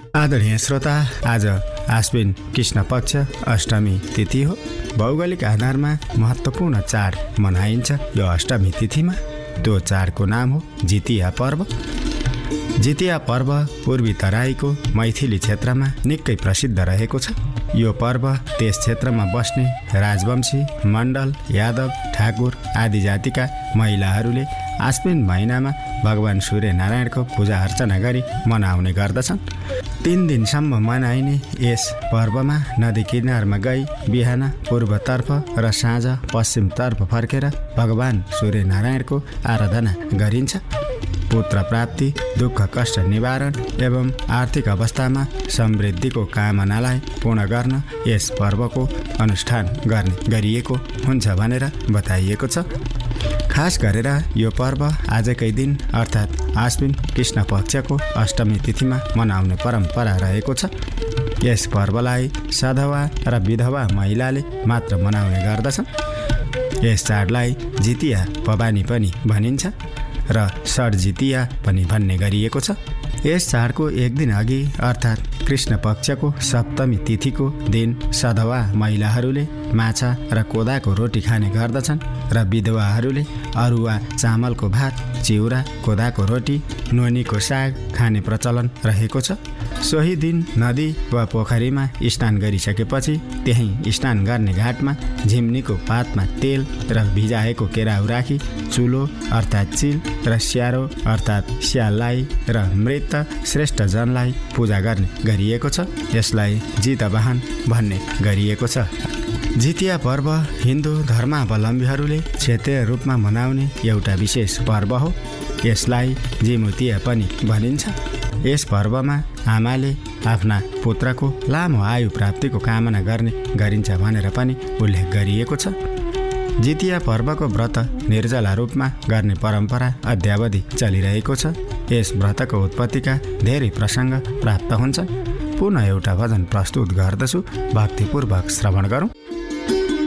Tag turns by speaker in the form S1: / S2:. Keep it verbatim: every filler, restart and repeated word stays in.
S1: आदरणीय श्रोता, आज आश्विन कृष्ण पक्ष अष्टमी तिथि हो। भौगोलिक आधारमा महत्त्वपूर्ण चाड मनाइन्छ यो अष्टमी तिथिमा। त्यो चाडको नाम हो जितिया पर्व। जितिया पर्व पूर्वी तराईको मैथिली क्षेत्रमा निकै प्रसिद्ध रहेको छ। यो पर्व त्यस क्षेत्रमा बस्ने राजवंशी, मण्डल, यादव, ठाकुर आदि जातिका महिलाहरूले आश्विन महिनामा भगवान सूर्य नारायणको पूजा अर्चना गरी मनाउने गर्दछन्। तीन दिनसम्म मनाइने यस पर्वमा नदी किनारमा गई बिहान पूर्वतर्फ र साँझ पश्चिमतर्फ फर्केर भगवान सूर्य नारायणको आराधना गरिन्छ। पुत्र प्राप्ति, दुःख कष्ट निवारण एवं आर्थिक अवस्थामा समृद्धिको कामनालाई पूर्ण गर्न यस पर्वको अनुष्ठान गर्ने गरिएको हुन्छ भनेर बताइएको छ। खास गरेर यो पर्व आजकै दिन अर्थात् आश्विन कृष्ण पक्षको अष्टमी तिथिमा मनाउने परम्परा रहेको छ। यस पर्वलाई सधवा र विधवा महिलाले मात्र मनाउने गर्दछन्। यस चाडलाई जितिया भवानी पनि भनिन्छ र षड्जितिया पनि भन्ने गरिएको छ। यस चाडको एक दिन अघि अर्थात् कृष्ण पक्षको सप्तमी तिथिको दिन सधवा महिलाहरूले माछा र कोदाको रोटी खाने गर्दछन् र विधवाहरूले अरुवा चामलको भात, चिउरा, कोदाको रोटी, नोनीको साग खाने प्रचलन रहेको छ। सोही दिन नदी वा पोखरीमा स्नान गरिसकेपछि त्यही स्नान गर्ने घाटमा झिम्नीको पातमा तेल र भिजाएको केराउ राखी चुलो अर्थात् चिल र स्यारो अर्थात् स्याललाई र मृत श्रेष्ठ जनलाई पूजा गर्ने गरिएको छ। यसलाई जितवाहन भन्ने गरिएको छ। जितिया पर्व हिन्दू धर्मावलम्बीहरूले क्षेत्रीय रूपमा मनाउने एउटा विशेष पर्व हो। यसलाई जिमुतिया पनि भनिन्छ। यस पर्वमा आमाले आफ्ना पुत्रको लामो आयु प्राप्तिको कामना गर्ने गरिन्छ भनेर पनि उल्लेख गरिएको छ। जितिया पर्वको व्रत निर्जला रूपमा गर्ने परम्परा अद्यावधि चलिरहेको छ। यस व्रतको उत्पत्तिका धेरै प्रसङ्ग प्राप्त हुन्छन्। पुनः एउटा भजन प्रस्तुत गर्दछु, भक्तिपूर्वक श्रवण गरौँ।